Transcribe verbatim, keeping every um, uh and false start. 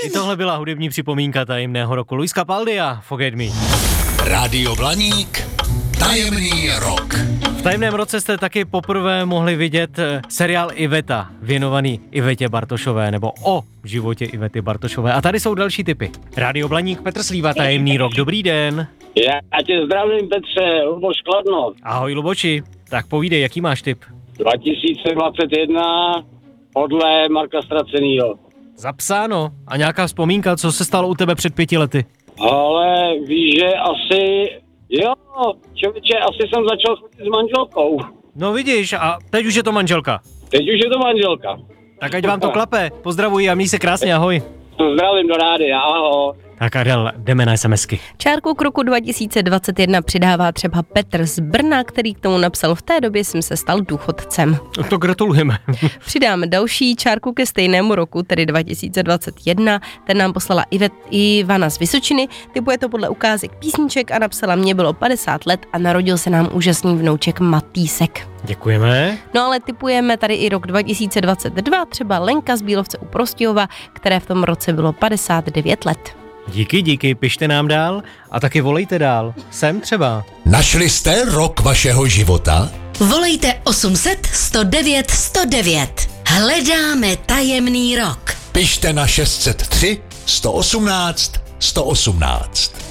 I tohle byla hudební připomínka tajemného roku. Luis Capaldia, Forget Me. Rádio Blaník, tajemný rok. V tajemném roce jste taky poprvé mohli vidět seriál Iveta, věnovaný Ivetě Bartošové, nebo o životě Ivety Bartošové. A tady jsou další tipy. Rádio Blaník, Petr Slíva, tajemný rok. Dobrý den. Já tě zdravím, Petře, Luboš Kladno. Ahoj, Luboši. Tak povídej, jaký máš tip? dva tisíce dvacet jedna podle Marka Stracenýho. Zapsáno. A nějaká vzpomínka, co se stalo u tebe před pěti lety? Ale víš, že asi... Jo, člověče, asi jsem začal chodit s manželkou. No vidíš, a teď už je to manželka. Teď už je to manželka. Tak ať vám to klape. Pozdravuji a měj se krásně, ahoj. Zdravím do rádia, ahoj. Tak Adel, jdeme na SMSky. Čárku k roku dva tisíce dvacet jedna přidává třeba Petr z Brna, který k tomu napsal: v té době jsem se stal důchodcem. To gratulujeme. Přidám další čárku ke stejnému roku, tedy dva tisíce dvacet jedna. Ten nám poslala Ivet, Ivana z Vysočiny. Typuje to podle ukázek písniček a napsala: mně bylo padesát let a narodil se nám úžasný vnouček Matýsek. Děkujeme. No ale tipujeme tady i rok dva tisíce dvacet dva, třeba Lenka z Bílovce u Prostějova, které v tom roce bylo padesát devět let. Díky, díky, pište nám dál a taky volejte dál. Sem třeba. Našli jste rok vašeho života? Volejte osm set sto devět sto devět. Hledáme tajemný rok. Pište na šest set tři sto osmnáct sto osmnáct.